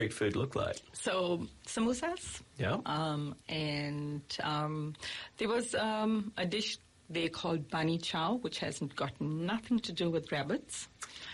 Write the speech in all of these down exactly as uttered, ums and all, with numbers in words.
street food look like? So, samosas. Yeah. Um, and um, there was um, a dish they called bani chow, which has got nothing to do with rabbits.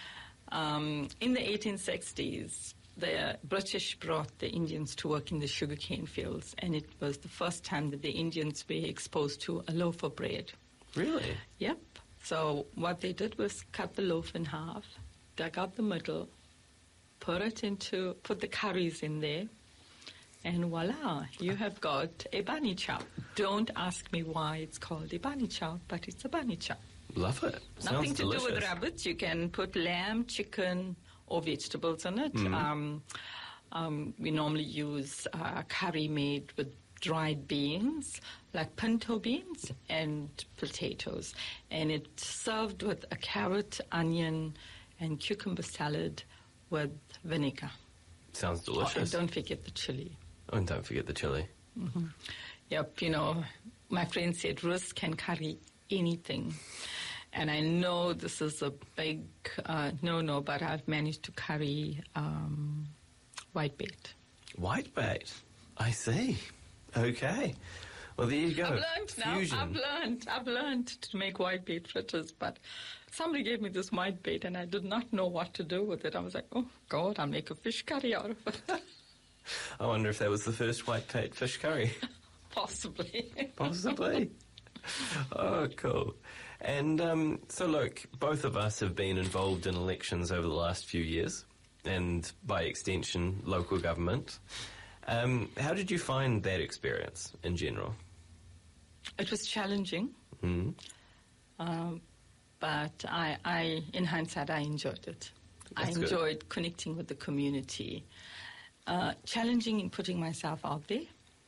Um, in the eighteen sixties, the British brought the Indians to work in the sugarcane fields, and it was the first time that the Indians were exposed to a loaf of bread. Really? Yep. So what they did was cut the loaf in half, dug out the middle, put it into, put the curries in there, and voila, you have got a bani chow. Don't ask me why it's called a bani chow, but it's a bani chow. Love it. Nothing Sounds to delicious. do with rabbits. You can put lamb, chicken, or vegetables in it. Mm. Um, um, we normally use uh, curry made with dried beans, like pinto beans, and potatoes. And it's served with a carrot, onion, and cucumber salad with vinegar. Sounds Oh, delicious. and don't forget the chili. Oh, and don't forget the chili. Mm-hmm. Yep, you know, my friend said Rus can curry anything. And I know this is a big uh, no-no, but I've managed to curry um, whitebait. Whitebait. I see. Okay. Well, there you go. I've learned Fusion. now. I've learned. I've learned to make whitebait fritters, but somebody gave me this whitebait, and I did not know what to do with it. I was like, oh, God, I'll make a fish curry out of it. I wonder if that was the first whitebait fish curry. Possibly. Possibly. Oh, cool. And um, so, look, both of us have been involved in elections over the last few years, and by extension, local government. Um, how did you find that experience in general? It was challenging, Mm. um, but I, I, in hindsight, I enjoyed it. That's I good. enjoyed connecting with the community. Uh, challenging in putting myself out there.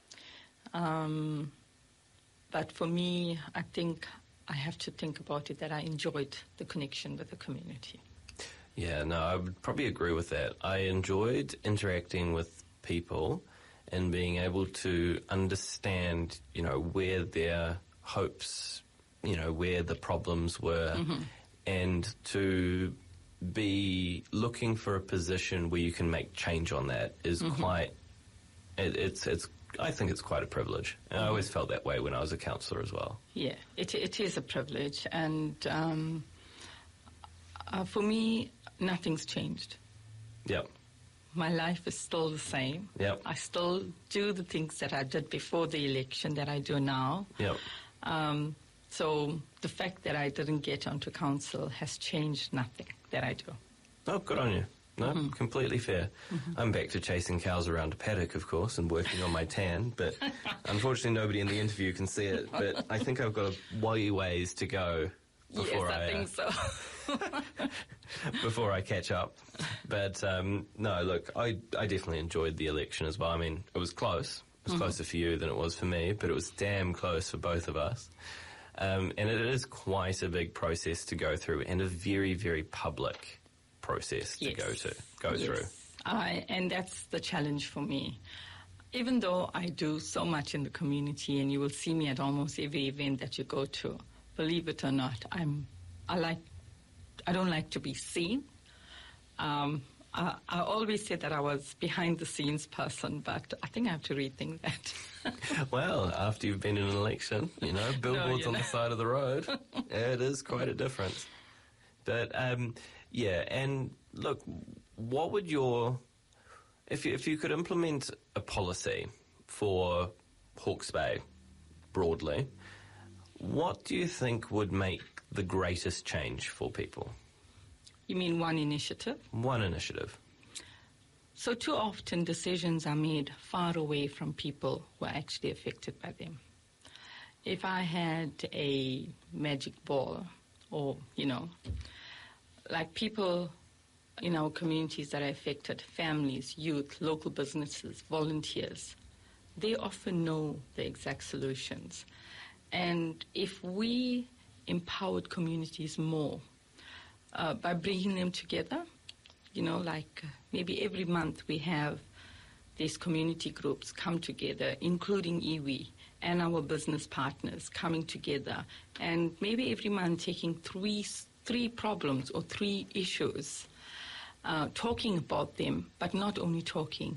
Um, but for me, I think I have to think about it that I enjoyed the connection with the community. Yeah, no, I would probably agree with that. I enjoyed interacting with people and being able to understand, you know, where their hopes, you know, where the problems were, Mm-hmm. and to be looking for a position where you can make change on that is Mm-hmm. quite, it, it's, it's, I think it's quite a privilege. And I Mm-hmm. always felt that way when I was a councillor as well. Yeah, it, it is a privilege. And um, uh, for me, nothing's changed. Yep. My life is still the same. Yep. I still do the things that I did before the election that I do now. Yep. Um, so the fact that I didn't get onto council has changed nothing that I do. Oh, good on you. No, Mm-hmm. completely fair. I'm back to chasing cows around a paddock, of course, and working on my tan, but unfortunately nobody in the interview can see it, but I think I've got a wee ways to go before yes, I, I, think uh, so. before I catch up. But um, no, look, I, I definitely enjoyed the election as well. I mean, it was close. It was closer for you than it was for me, but it was damn close for both of us. Um, and it is quite a big process to go through, and a very, very public process to Yes. go to go Yes. through. I, and that's the challenge for me. Even though I do so much in the community, and you will see me at almost every event that you go to, believe it or not, I'm I like I don't like to be seen. Um, I, I always said that I was behind the scenes person, but I think I have to rethink that. Well, after you've been in an election, you know, billboards you on know. the side of the road, it is quite a difference. But um, yeah, and look, what would your if you, if you could implement a policy for Hawke's Bay broadly, what do you think would make the greatest change for people? You mean one initiative? One initiative. So too often decisions are made far away from people who are actually affected by them. If I had a magic ball, or, you know, like people in our communities that are affected, families, youth, local businesses, volunteers, they often know the exact solutions. And if we empowered communities more uh, by bringing them together, you know, like uh, maybe every month we have these community groups come together, including iwi and our business partners coming together, and maybe every month taking three three problems or three issues uh, talking about them, but not only talking,